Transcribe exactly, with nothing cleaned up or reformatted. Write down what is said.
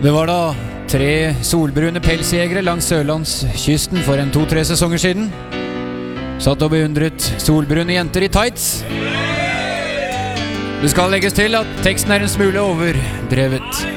Det var da tre solbrune pelsjegere langs Sørlandskysten for en to-tre sesonger siden. Satt og beundret solbrune jenter i tights. Det skal legges til at teksten er en smule overdrevet.